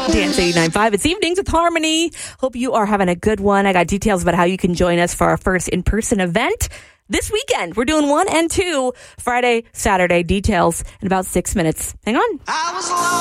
Dance 89.5. It's Evenings with Harmony. Hope you are having a good one. I got details about how you can join us for our first in-person event this weekend. We're doing 1 and 2 Friday, Saturday. Details in about 6 minutes. Hang on.